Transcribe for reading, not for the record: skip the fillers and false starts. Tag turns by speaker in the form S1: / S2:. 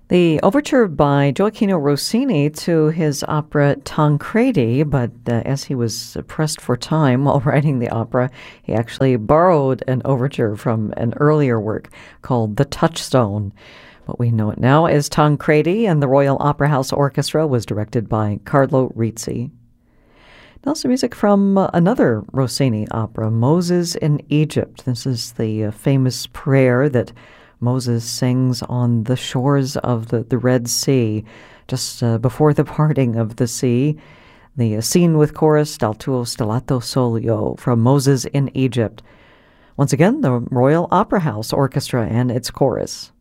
S1: The overture by Gioacchino Rossini to his opera Tancredi, but as he was pressed for time while writing the opera, he actually borrowed an overture from an earlier work called The Touchstone. But we know it now as Tancredi, and the Royal Opera House Orchestra was directed by Carlo Rizzi. Now some music from another Rossini opera, Moses in Egypt. This is the famous prayer that Moses sings on the shores of the Red Sea, just before the parting of the sea. The scene with chorus, Dal tuo stellato solio, from Moses in Egypt. Once again, the Royal Opera House Orchestra and its chorus.